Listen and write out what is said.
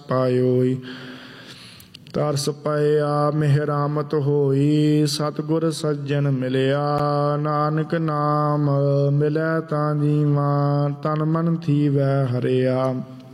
पायोई। तरस पाया मेहरामत होई, सतगुर सज्जन मिलया। नानक नाम मिलै तां जीवा, तन मन थीवै हरिया।